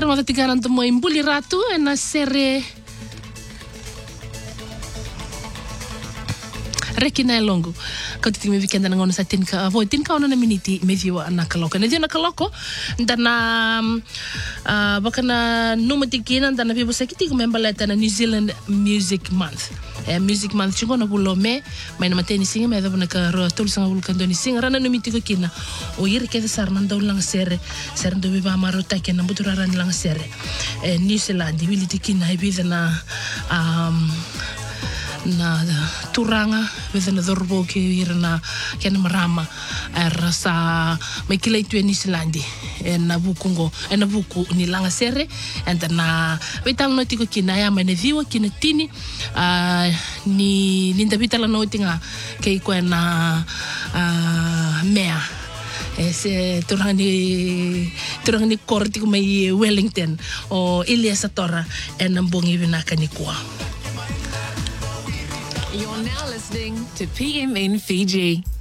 ngoda tigaran to mo imbuli ratu na sere Rekina longo kau titi me weekend na ngona sa tinka ona na miniti me viwa na kaloko ndana baka na numatikina ndana viwa sa kiti kumembaleta na New Zealand Music Month Music Month chungo na bulome mai na mateni singa me da ka ro tol sanga bul kandoni singa rana no mitiko kina o yiri ke sar manda ulang sere ndo biba maro take na butura ran lang sere New Zealand wili tikina ibida na turanga within the dorbo ke irna ken marama sa makilai tu New Zealand na bukungo na buku ni langa sere and na witang no tiko kina ya mane viwa kina tini ni linda bitala no tinga ke ko na mea se turang ni korti ko mai Wellington o Elias Satora en mbongi binaka ni kwa. You're now listening to PMN Fiji.